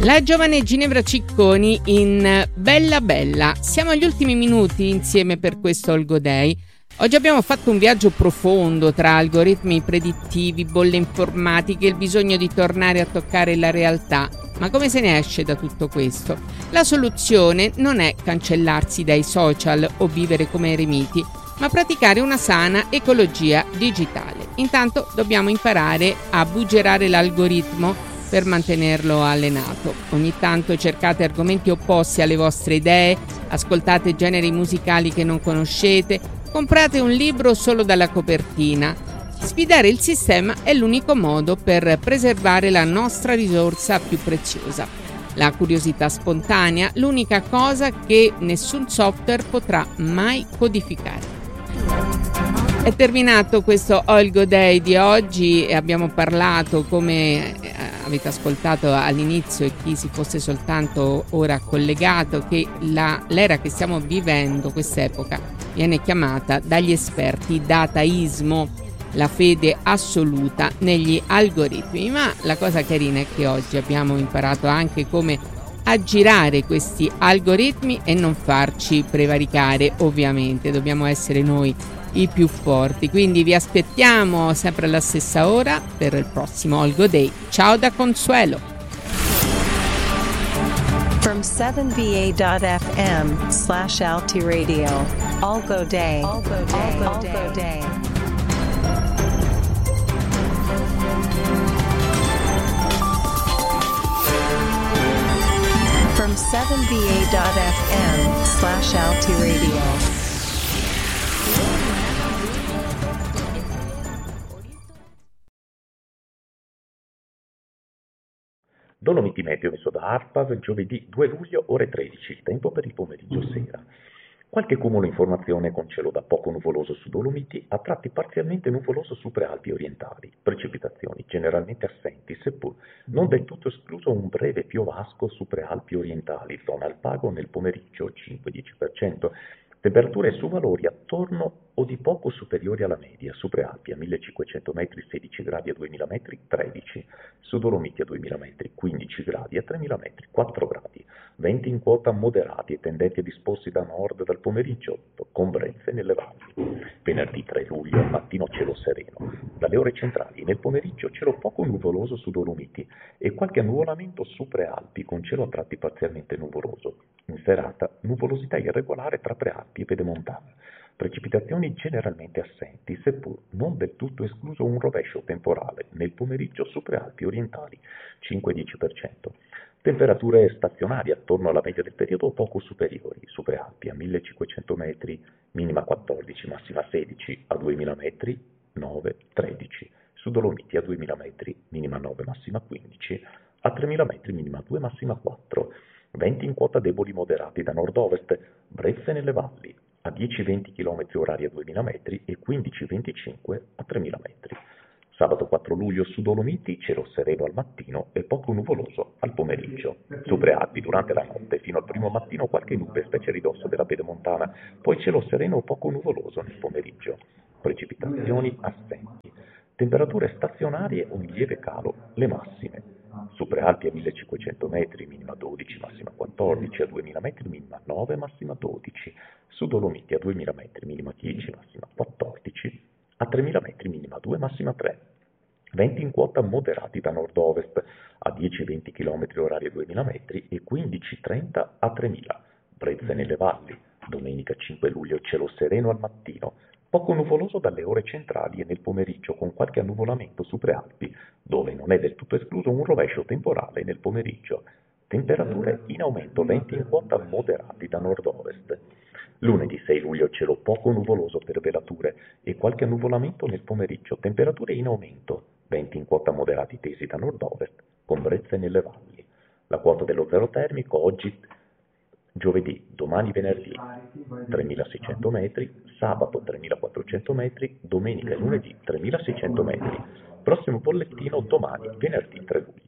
La giovane Ginevra Cicconi in Bella Bella. Siamo agli ultimi minuti insieme per questo Olgo Day. Oggi abbiamo fatto un viaggio profondo tra algoritmi predittivi, bolle informatiche e il bisogno di tornare a toccare la realtà. Ma come se ne esce da tutto questo? La soluzione non è cancellarsi dai social o vivere come eremiti, ma praticare una sana ecologia digitale. Intanto dobbiamo imparare a buggerare l'algoritmo per mantenerlo allenato. Ogni tanto cercate argomenti opposti alle vostre idee, ascoltate generi musicali che non conoscete, comprate un libro solo dalla copertina. Sfidare il sistema è l'unico modo per preservare la nostra risorsa più preziosa. La curiosità spontanea, l'unica cosa che nessun software potrà mai codificare. È terminato questo Olgo Day di oggi e abbiamo parlato, come avete ascoltato all'inizio e chi si fosse soltanto ora collegato, che l'era che stiamo vivendo, quest'epoca, viene chiamata dagli esperti dataismo, la fede assoluta negli algoritmi. Ma la cosa carina è che oggi abbiamo imparato anche come aggirare questi algoritmi e non farci prevaricare. Ovviamente dobbiamo essere noi i più forti, quindi vi aspettiamo sempre alla stessa ora per il prossimo Olgo Day. Ciao da Consuelo. From 7va.fm/Alti Radio, Olgo Day. Olgo Day. Olgo Day. From 7va.fm/Alti Radio. Dolomiti Meteo emesso da ARPAV giovedì 2 luglio ore 13, il tempo per il pomeriggio sera. Qualche cumulo informazione con cielo da poco nuvoloso su Dolomiti, a tratti parzialmente nuvoloso su prealpi orientali, precipitazioni generalmente assenti, seppur non del tutto escluso un breve piovasco su prealpi orientali, zona Alpago nel pomeriggio 5-10%. Temperature su valori attorno o di poco superiori alla media, su prealpi a 1500 metri 16 gradi, a 2000 metri 13, su Dolomiti a 2000 metri 15 gradi, a 3000 metri 4 gradi, venti in quota moderati e tendenti a disposti da nord dal pomeriggio, con brezze nelle valli. Venerdì 3 luglio, mattino cielo sereno, dalle ore centrali nel pomeriggio cielo poco nuvoloso su Dolomiti e qualche annuvolamento su prealpi con cielo a tratti parzialmente nuvoloso. In serata, nuvolosità irregolare tra prealpi e pedemontana. Precipitazioni generalmente assenti, seppur non del tutto escluso un rovescio temporale nel pomeriggio su prealpi orientali, 5-10%. Temperature stazionarie attorno alla media del periodo o poco superiori, su prealpi a 1500 metri, minima 14, massima 16, a 2000 metri, 9, 13, su Dolomiti a 2000 metri, minima 9, massima 15, a 3000 metri, minima 2, massima 4. Venti in quota deboli moderati da nord-ovest, brezze nelle valli, a 10-20 km orari a 2000 metri e 15-25 a 3000 metri. Sabato 4 luglio su Dolomiti, cielo sereno al mattino e poco nuvoloso al pomeriggio. Su prealpi durante la notte fino al primo mattino qualche nube, specie a ridosso della pedemontana, poi cielo sereno o poco nuvoloso nel pomeriggio. Precipitazioni assenti. Temperature stazionarie o in lieve calo, le massime. Su prealpi a 1500 metri, minima 12, massima 14, a 2000 metri, minima 9, massima 12. Su Dolomiti a 2000 metri, minima 10, massima 14, a 3000 metri, minima 2, massima 3. Venti in quota moderati da nord-ovest, a 10-20 km orari a 2000 metri e 15-30 a 3000. Brezze nelle valli. Domenica 5 luglio cielo sereno al mattino, poco nuvoloso dalle ore centrali e nel pomeriggio con qualche annuvolamento su prealpi, dove non è del tutto escluso un rovescio temporale nel pomeriggio. Temperature in aumento, venti in quota moderati da nord-ovest. Lunedì 6 luglio cielo poco nuvoloso per velature e qualche annuvolamento nel pomeriggio. Temperature in aumento, venti in quota moderati tesi da nord-ovest, con brezze nelle valli. La quota dello zero termico oggi giovedì, domani venerdì 3600 metri, sabato 3400 metri, domenica e lunedì 3600 metri. Prossimo bollettino domani, venerdì 3 luglio.